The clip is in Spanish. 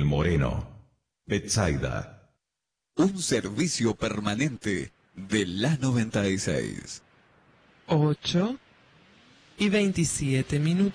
Moreno. Betsaida. Un servicio permanente de la 96. 8:27.